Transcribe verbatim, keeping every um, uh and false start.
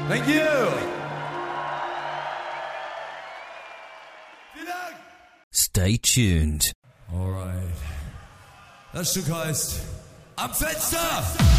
Thank you. Stay tuned. Alright. Das Stück heißt Am Fenster.